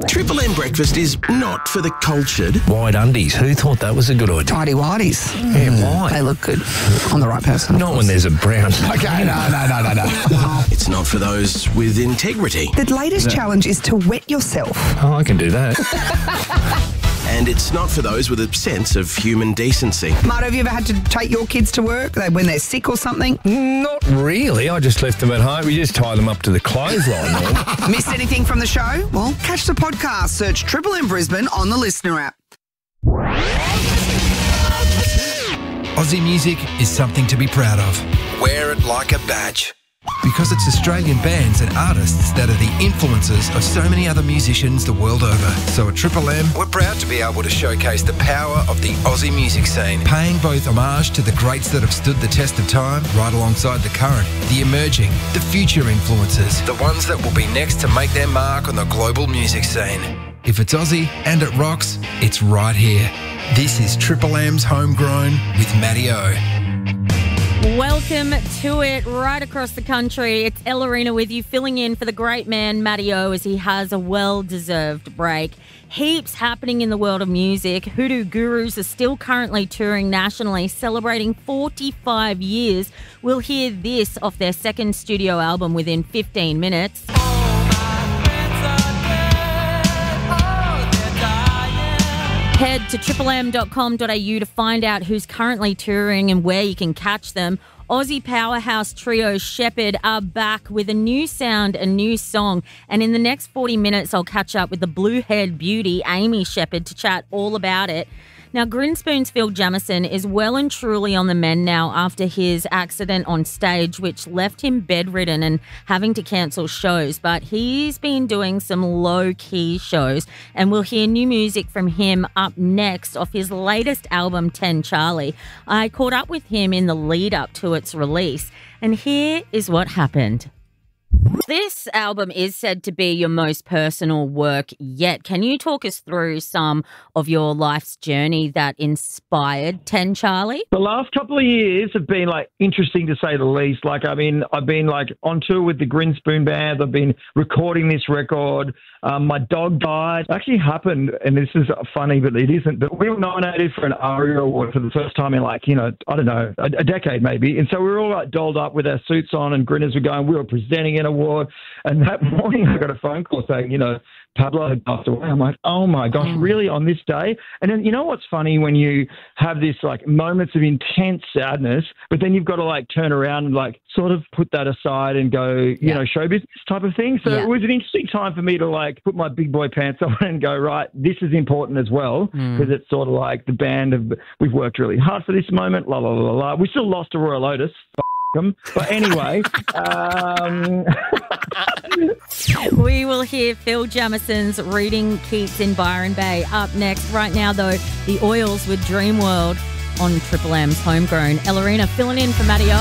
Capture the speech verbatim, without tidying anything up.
Triple M breakfast is not for the cultured. Wide undies. Who thought that was a good idea? Tidy whities. Yeah, why? They look good on the right person. Not when there's a brown. Okay, no, no, no, no, no. It's not for those with integrity. The latest challenge is to wet yourself. Oh, I can do that. And it's not for those with a sense of human decency. Marto, have you ever had to take your kids to work they- when they're sick or something? Not really. I just left them at home. We just tie them up to the clothesline. Then. Missed anything from the show? Well, catch the podcast. Search Triple M Brisbane on the Listener app. Aussie music is something to be proud of. Wear it like a badge. Because it's Australian bands and artists that are the influences of so many other musicians the world over. So at Triple M, we're proud to be able to showcase the power of the Aussie music scene, paying both homage to the greats that have stood the test of time, right alongside the current, the emerging, the future influences, the ones that will be next to make their mark on the global music scene. If it's Aussie and it rocks, it's right here. This is Triple M's Homegrown with Matty O. Welcome to it right across the country. It's Ellerina with you, filling in for the great man Matty O as he has a well-deserved break. Heaps happening in the world of music. Hoodoo Gurus are still currently touring nationally, celebrating forty-five years. We'll hear this off their second studio album within fifteen minutes. Head to triple m dot com dot a u to find out who's currently touring and where you can catch them. Aussie powerhouse trio Shepherd are back with a new sound, a new song. And in the next forty minutes, I'll catch up with the blue-haired beauty, Amy Shepherd, to chat all about it. Now, Grinspoon's Phil Jamieson is well and truly on the mend now after his accident on stage, which left him bedridden and having to cancel shows. But he's been doing some low-key shows, and we'll hear new music from him up next off his latest album, ten Charlie. I caught up with him in the lead-up to its release, and here is what happened. This album is said to be your most personal work yet. Can you talk us through some of your life's journey that inspired ten Charlie? The last couple of years have been like interesting to say the least. Like, I mean, I've been like on tour with the Grinspoon band. I've been recording this record. Um, my dog died. It actually happened, and this is funny, but it isn't. But we were nominated for an ARIA award for the first time in like, you know, I don't know, a, a decade maybe. And so we were all like dolled up with our suits on and grinners were going, we were presenting an award. And that morning I got a phone call saying, you know, Pablo had passed away. I'm like, oh my gosh, really, on this day? And then, you know what's funny, when you have this like moments of intense sadness, but then you've got to like turn around and like sort of put that aside and go, you Yeah. know, show business type of thing. So Yeah. it was an interesting time for me to like put my big boy pants on and go, right, this is important as well, because it's sort of like the band of, we've worked really hard for this moment, la, la, la, la. We still lost to Royal Otis. F- them. But anyway, um... We will hear Phil Jamison's Reading Keats in Byron Bay up next. Right now, though, the Oils with Dream World on Triple M's Homegrown. Ellerina filling in for Matty O.